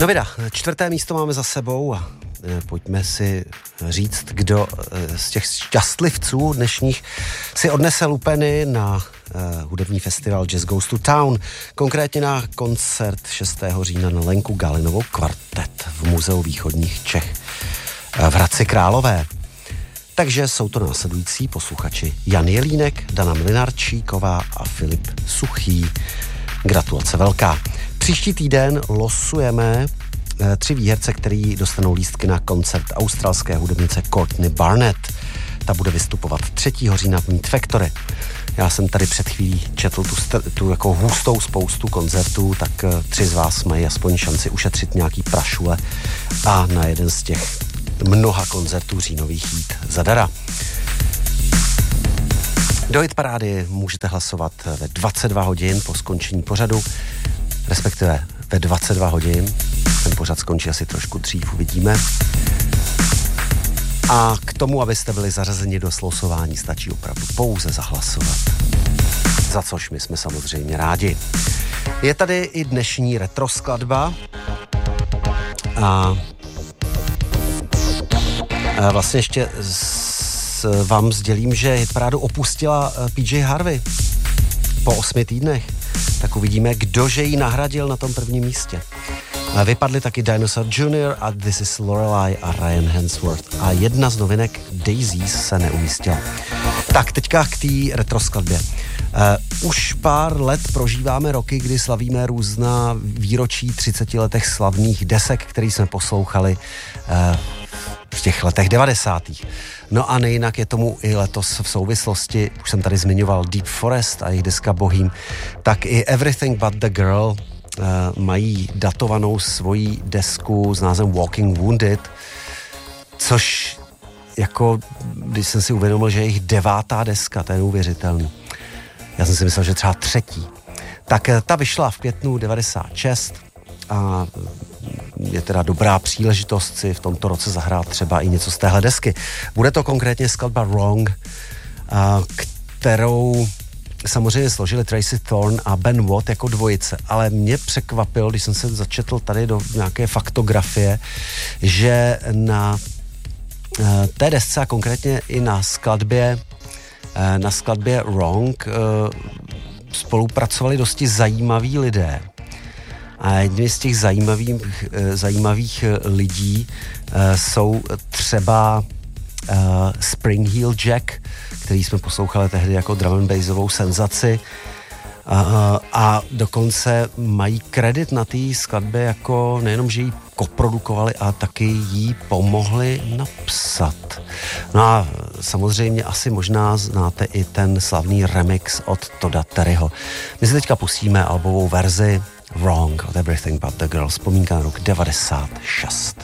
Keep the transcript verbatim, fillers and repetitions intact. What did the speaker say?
No vida, čtvrté místo máme za sebou a pojďme si říct, kdo z těch šťastlivců dnešních si odnese lupeny na uh, hudební festival Jazz Goes to Town, konkrétně na koncert šestého října na Lenku Galinovou kvartet v Muzeu východních Čech uh, v Hradci Králové. Takže jsou to následující posluchači: Jan Jelínek, Dana Mlinarčíková a Filip Suchý. Gratulace velká. Příští týden losujeme e, tři výherce, který dostanou lístky na koncert australské hudebnice Courtney Barnett. Ta bude vystupovat třetího října v Meat Factory. Já jsem tady před chvílí četl tu, tu jako hustou spoustu koncertů, tak e, tři z vás mají aspoň šanci ušetřit nějaký prašule a na jeden z těch mnoha koncertů říjnových jít zadara. Do hitparády můžete hlasovat ve dvacet dva hodin po skončení pořadu, respektive ve dvacet dva hodin. Ten pořad skončí asi trošku dřív, uvidíme. A k tomu, abyste byli zařazeni do slosování, stačí opravdu pouze zahlasovat. Za což my jsme samozřejmě rádi. Je tady i dnešní retro skladba. A, a vlastně ještě z vám sdělím, že hitparádu opustila P J Harvey po osmi týdnech. Tak uvidíme, kdože ji nahradil na tom prvním místě. Vypadly taky Dinosaur junior a This is Lorelei a Ryan Hemsworth. A jedna z novinek Daisies se neumístila. Tak teďka k té retro skladbě. Uh, už pár let prožíváme roky, kdy slavíme různá výročí třiceti letech slavných desek, které jsme poslouchali uh, v těch letech devadesátých. No a nejinak je tomu i letos v souvislosti, už jsem tady zmiňoval Deep Forest a jejich deska Bohím, tak i Everything But The Girl uh, mají datovanou svoji desku s názvem Walking Wounded, což jako, když jsem si uvědomil, že je jejich devátá deska, to je neuvěřitelný. Já jsem si myslel, že třeba třetí. Tak ta vyšla v květnu devadesát šest a je teda dobrá příležitost si v tomto roce zahrát třeba i něco z téhle desky. Bude to konkrétně skladba Wrong, kterou samozřejmě složili Tracy Thorn a Ben Watt jako dvojice, ale mě překvapilo, když jsem se začetl tady do nějaké faktografie, že na té desce a konkrétně i na skladbě na skladbě Wrong spolupracovali dosti zajímaví lidé. A jedním z těch zajímavých, zajímavých lidí jsou třeba Spring Heel Jack, který jsme poslouchali tehdy jako drum and bassovou senzaci. A, a dokonce mají kredit na té skladbě jako nejenom, že ji koprodukovali, ale taky jí pomohli napsat. No a samozřejmě asi možná znáte i ten slavný remix od Todda Terryho. My si teďka pustíme albovou verzi Wrong od Everything But The Girl, vzpomínka na rok devadesát šest.